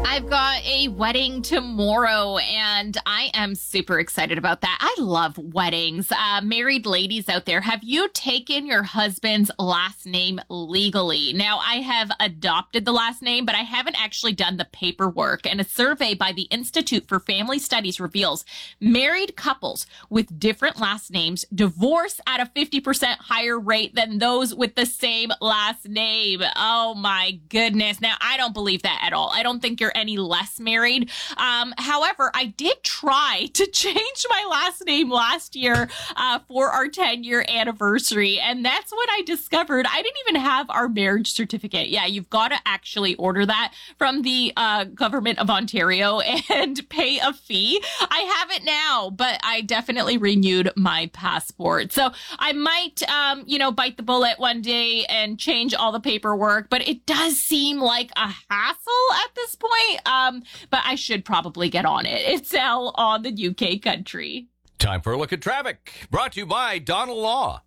I've got a wedding tomorrow, and I am super excited about that. I love weddings. Married ladies out there, have you taken your husband's last name legally? Now, I have adopted the last name, but I haven't actually done the paperwork. And a survey by the Institute for Family Studies reveals married couples with different last names divorce at a 50% higher rate than those with the same last name. Oh, my goodness. Now, I don't believe that at all. I don't think you're any less married. However, I did try to change my last name last year for our 10-year anniversary. And that's when I discovered I didn't even have our marriage certificate. Yeah, you've got to actually order that from the government of Ontario and pay a fee. I have it now, but I definitely renewed my passport. So I might, bite the bullet one day and change all the paperwork, but it does seem like a hassle at this point. But I should probably get on it. It's Al on the UK Country. Time for a look at traffic. Brought to you by Donald Law.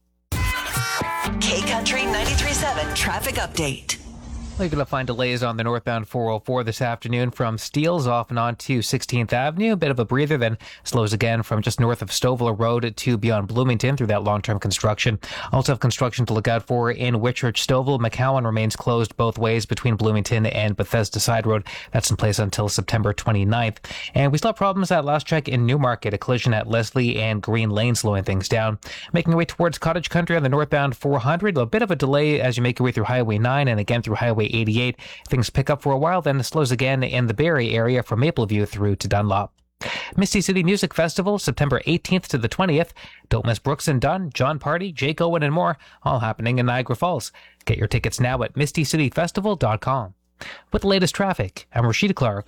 K Country 93.7 traffic update. We're going to find delays on the northbound 404 this afternoon from Steeles off and on to 16th Avenue. A bit of a breather, then slows again from just north of Stovall Road to beyond Bloomington through that long-term construction. Also have construction to look out for in Whitchurch, Stouffville. McCowan remains closed both ways between Bloomington and Bethesda Side Road. That's in place until September 29th. And we still have problems at last check in Newmarket. A collision at Leslie and Green Lane slowing things down. Making your way towards Cottage Country on the northbound 400. A bit of a delay as you make your way through Highway 9 and again through Highway 88. Things pick up for a while, then slows again in the Barrie area from Mapleview through to Dunlop. Misty City Music Festival, September 18th to the 20th. Don't miss Brooks and Dunn, John Party, Jake Owen, and more, all happening in Niagara Falls. Get your tickets now at mistycityfestival.com. With the latest traffic, I'm Rashida Clark.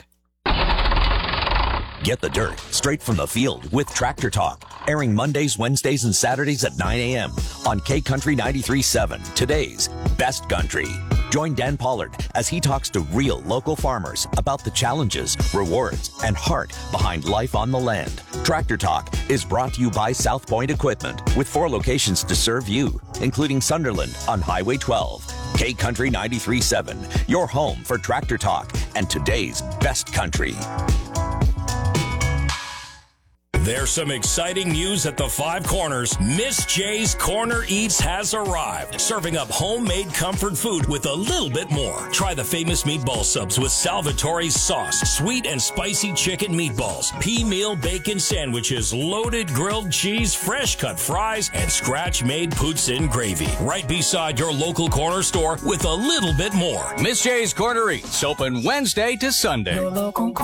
Get the dirt straight from the field with Tractor Talk, airing Mondays, Wednesdays, and Saturdays at 9 a.m. on K Country 93.7, today's best country. Join Dan Pollard as he talks to real local farmers about the challenges, rewards, and heart behind life on the land. Tractor Talk is brought to you by South Point Equipment, with 4 locations to serve you, including Sunderland on Highway 12. K Country 93.7, your home for Tractor Talk and today's best country. There's some exciting news at the Five Corners. Miss J's Corner Eats has arrived, serving up homemade comfort food with a little bit more. Try the famous meatball subs with Salvatore's sauce, sweet and spicy chicken meatballs, pea meal bacon sandwiches, loaded grilled cheese, fresh cut fries, and scratch-made poutine gravy. Right beside your local corner store with a little bit more. Miss J's Corner Eats, open Wednesday to Sunday. Your local